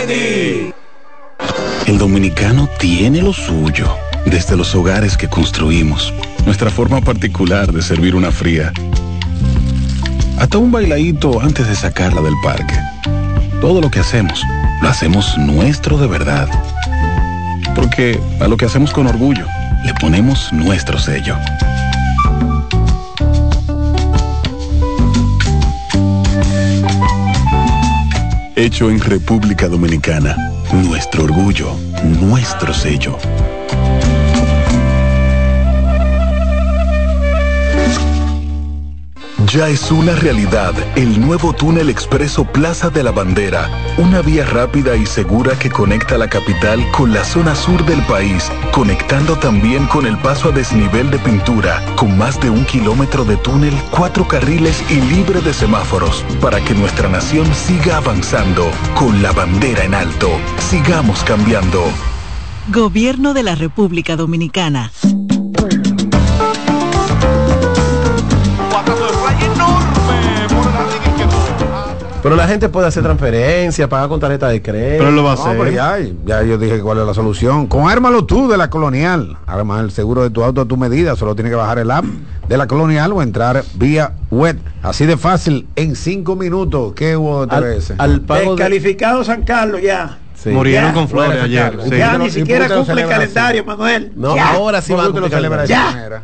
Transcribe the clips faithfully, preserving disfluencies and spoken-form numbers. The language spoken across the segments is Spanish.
ti. El dominicano tiene lo suyo, desde los hogares que construimos, nuestra forma particular de servir una fría, hasta un bailadito antes de sacarla del parque. Todo lo que hacemos, lo hacemos nuestro de verdad. Porque a lo que hacemos con orgullo, le ponemos nuestro sello. Hecho en República Dominicana. Nuestro orgullo, nuestro sello. Ya es una realidad el nuevo túnel expreso Plaza de la Bandera, una vía rápida y segura que conecta la capital con la zona sur del país, conectando también con el paso a desnivel de Pintura, con más de un kilómetro de túnel, cuatro carriles y libre de semáforos, para que nuestra nación siga avanzando con la bandera en alto. Sigamos cambiando. Gobierno de la República Dominicana. Pero la gente puede hacer transferencias, pagar con tarjeta de crédito. Pero lo va a hacer. No, pero ya, ya yo dije cuál es la solución. Con Ármalo Tú de la Colonial. Además, el seguro de tu auto a tu medida. Solo tienes que bajar el app de la Colonial o entrar vía web. Así de fácil, en cinco minutos. ¿Qué hubo de al, veces? al pago Descalificado de... San Carlos ya. Sí. Murieron ya, con flores bueno, ayer. Sí. Ya ni siquiera cumple el calendario, así? Manuel. No, ya. ahora sí va a cumplir el ya.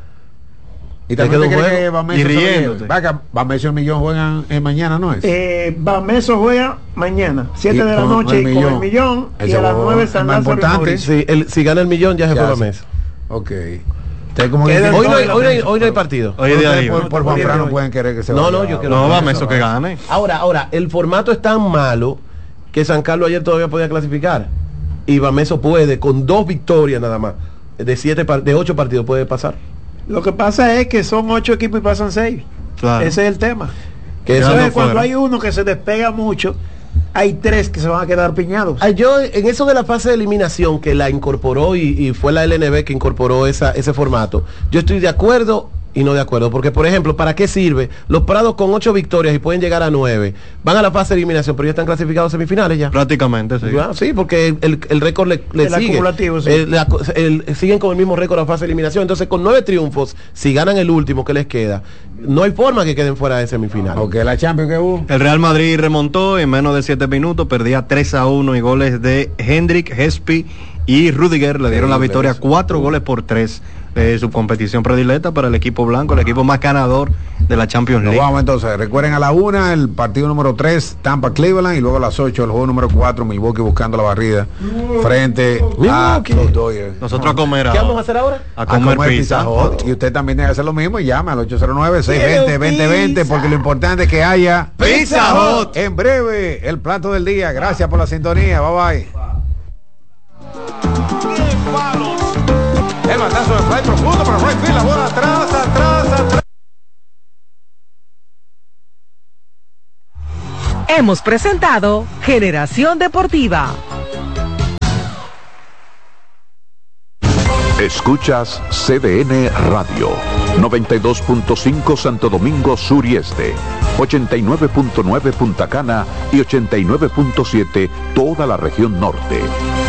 Y también te cree que Bameso y riéndote. Vaca, Bameso y el Millón juegan eh, mañana, ¿no es? Eh, Bameso juega mañana, siete de la noche, y con el Millón, y a las nueve San Lázaro. Sí, el, si gana el Millón ya se fue Bameso. Ok. Como hoy, no hay, hoy, no hay, hoy no hay partido. Hoy es día libre. Por, por Juan Fran no pueden querer que se vaya. No, no, yo quiero. No, Bameso que gane. Ahora, ahora, el formato es tan malo que San Carlos ayer todavía podía clasificar. Y Bameso puede, con dos victorias nada más, de siete de ocho partidos puede pasar. Lo que pasa es que son ocho equipos y pasan seis. Claro. Ese es el tema. Que eso es cuando hay uno que se despega mucho, hay tres que se van a quedar piñados. Ay, yo en eso de la fase de eliminación que la incorporó y, y fue la L N B que incorporó esa, ese formato, yo estoy de acuerdo y no de acuerdo, porque por ejemplo, ¿para qué sirve? Los Prados con ocho victorias y pueden llegar a nueve, van a la fase de eliminación, pero ya están clasificados a semifinales ya. Prácticamente, sí. Ya, sí, porque el, el récord le, le el sigue. Acumulativo, sí. el, la, el, siguen con el mismo récord a fase de eliminación, entonces con nueve triunfos, si ganan el último que les queda, no hay forma que queden fuera de semifinales. Ok, la Champions que hubo. El Real Madrid remontó en menos de siete minutos, perdía tres a uno y goles de Hendrik, Hespi y Rudiger le dieron la victoria, cuatro goles por tres. Eh, su competición predilecta para el equipo blanco, el equipo más ganador de la Champions League. Nos vamos entonces, recuerden a la una el partido número tres, Tampa Cleveland, y luego a las ocho el juego número cuatro, Milwaukee buscando la barrida frente a los Dodgers. Nosotros a comer. ¿Qué vamos a hacer ahora? A comer, a comer pizza. pizza hot. Y usted también tiene que hacer lo mismo y llame al ocho cero nueve, seis dos cero, dos cero dos cero, porque lo importante es que haya Pizza Hot. En breve, el plato del día. Gracias por la sintonía. Bye bye. El batazo de fly profundo para right field, la bola atrás, atrás, atrás. Hemos presentado Generación Deportiva. Escuchas C D N Radio, noventa y dos punto cinco Santo Domingo Sur y Este, ochenta y nueve punto nueve Punta Cana y ochenta y nueve punto siete toda la región norte.